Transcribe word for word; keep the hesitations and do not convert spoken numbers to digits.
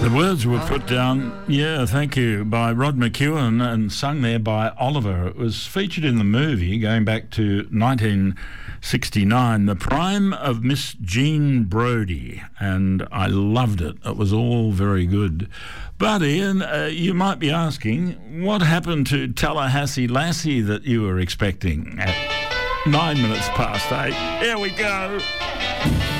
The words were put down, yeah, thank you, by Rod McEwen and sung there by Oliver. It was featured in the movie going back to nineteen sixty-nine, The Prime of Miss Jean Brodie, and I loved it. It was all very good. But Ian, uh, you might be asking, what happened to Tallahassee Lassie that you were expecting at nine minutes past eight? Here we go.